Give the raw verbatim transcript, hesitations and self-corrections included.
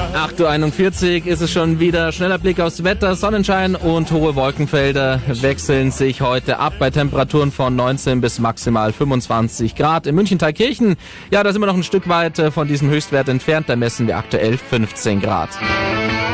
acht Uhr einundvierzig ist es schon wieder. Schneller Blick aufs Wetter. Sonnenschein und hohe Wolkenfelder wechseln sich heute ab bei Temperaturen von neunzehn bis maximal fünfundzwanzig Grad. In München-Thalkirchen, ja, da sind wir noch ein Stück weit von diesem Höchstwert entfernt. Da messen wir aktuell fünfzehn Grad.